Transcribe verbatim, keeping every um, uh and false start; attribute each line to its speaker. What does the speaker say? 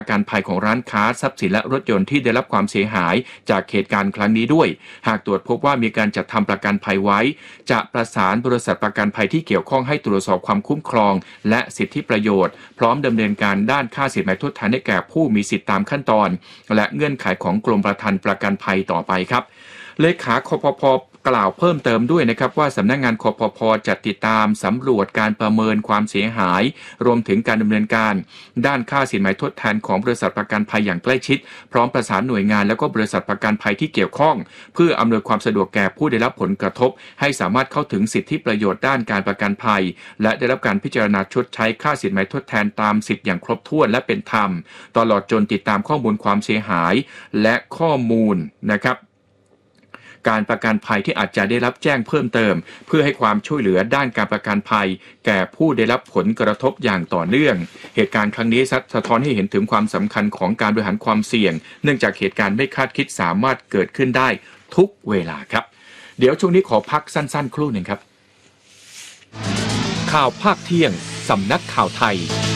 Speaker 1: ประกันภัยของร้านค้าทรัพย์สินและรถยนต์ที่ได้รับความเสียหายจากเหตุการณ์ครั้งนี้ด้วยหากตรวจพบว่ามีการจัดทำประกันภัยไว้จะประสานบริษัทประกันภัยที่เกี่ยวข้องให้ตรวจสอบความคุ้มครองและสิทธิประโยชน์พร้อมดำเนินการด้านค่าสินไหมทดแทนให้แก่ผู้มีสิทธิตามขั้นตอนและเงื่อนไขของกรมประกันประกันภัยต่อไปครับเลขาคปภ.กล่าวเพิ่มเติมด้วยนะครับว่าสำนักงานคปภ.จะติดตามสำรวจการประเมินความเสียหายรวมถึงการดำเนินการด้านค่าสินไหมทดแทนของบริษัทประกันภัยอย่างใกล้ชิดพร้อมประสานหน่วยงานและก็บริษัทประกันภัยที่เกี่ยวข้องเพื่ออำนวยความสะดวกแก่ผู้ได้รับผลกระทบให้สามารถเข้าถึงสิทธิประโยชน์ด้านการประกันภัยและได้รับการพิจารณาชดใช้ค่าสินไหมทดแทนตามสิทธิอย่างครบถ้วนและเป็นธรรมตลอดจนติดตามข้อมูลความเสียหายและข้อมูลนะครับการประกันภัยที่อาจจะได้รับแจ้งเพิ่มเติมเพื่อให้ความช่วยเหลือด้านการประกันภัยแก่ผู้ได้รับผลกระทบอย่างต่อเนื่องเหตุการณ์ครั้งนี้สะท้อนให้เห็นถึงความสำคัญของการบริหารความเสี่ยงเนื่องจากเหตุการณ์ไม่คาดคิดสามารถเกิดขึ้นได้ทุกเวลาครับเดี๋ยวช่วงนี้ขอพักสั้นๆครู่หนึ่งครับข่าวภาคเที่ยงสำนักข่าวไทย